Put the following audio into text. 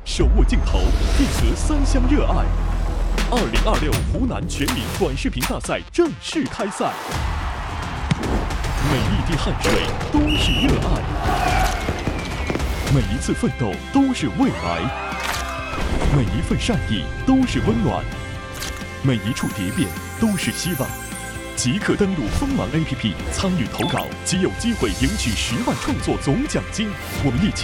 手握镜头，定格三乡热爱。2026湖南全民短视频大赛正式开赛，每一滴汗水都是热爱，每一次奋斗都是未来，每一份善意都是温暖，每一处蝶变都是希望。即刻登录锋芒 APP 参与投稿，即有机会赢取10万创作总奖金。我们一起